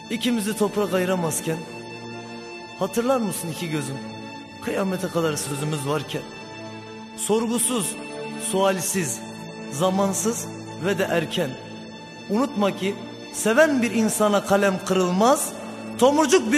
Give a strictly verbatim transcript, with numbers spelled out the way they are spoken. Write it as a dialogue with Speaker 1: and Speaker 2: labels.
Speaker 1: İkimizi toprak ayıramazken, hatırlar mısın iki gözüm, kıyamete kadar sözümüz varken? Sorgusuz, sualsiz, zamansız ve de erken. Unutma ki seven bir insana kalem kırılmaz, tomurcuk bir